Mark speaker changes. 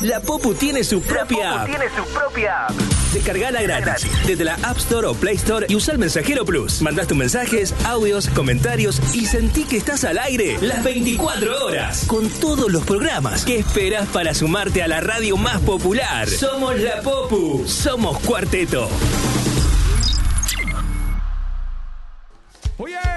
Speaker 1: La Popu tiene su propia app. Descargala gratis desde la App Store o Play Store y usa el Mensajero Plus. Mandás tus mensajes, audios, comentarios y sentí que estás al aire las 24 horas con todos los programas. ¿Qué esperás para sumarte a la radio más popular? Somos La Popu, somos Cuarteto.
Speaker 2: Oye.